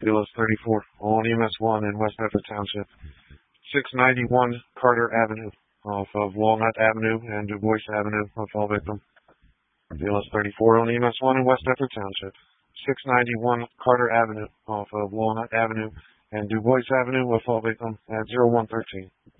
BLS 34 on EMS 1 in West Bedford Township. 691 Carter Avenue off of Walnut Avenue and Du Bois Avenue. A fall victim. BLS 34 on EMS 1 in West Bedford Township. 691 Carter Avenue off of Walnut Avenue and Du Bois Avenue. A fall victim at 0113.